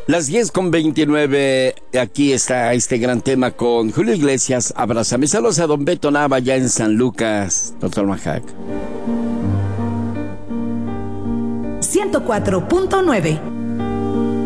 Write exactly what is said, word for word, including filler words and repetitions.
Las diez con veintinueve, aquí está este gran tema con Julio Iglesias, Abrázame. Saludos a don Beto Nava, ya en San Lucas, doctor Majac. ciento cuatro punto nueve